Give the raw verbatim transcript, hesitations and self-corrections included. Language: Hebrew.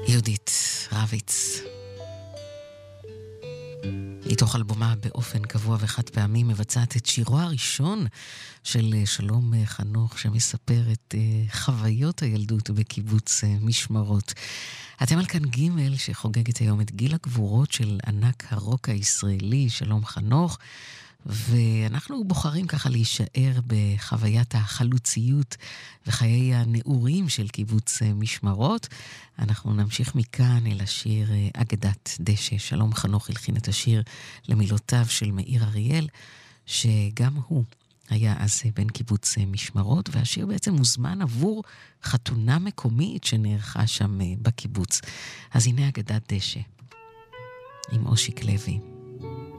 יהודית רביץ. מתוך אלבומה באופן קבוע וחד פעמי מבצעת את שירו הראשון של שלום חנוך, שמספר את חוויות הילדות בקיבוץ משמרות. אתם על כאן ג' שחוגגת היום את גיל הגבורות של ענק הרוק הישראלי שלום חנוך, ואנחנו בוחרים ככה להישאר בחוויית החלוציות וחיי הנעורים של קיבוץ משמרות. אנחנו נמשיך מכאן אל השיר אגדת דשא. שלום חנוך הלחין את השיר למילותיו של מאיר אריאל, שגם הוא היה אז בן קיבוץ משמרות, והשיר בעצם מוזמן עבור חתונה מקומית שנערכה שם בקיבוץ. אז הנה אגדת דשא עם אושיק לוי.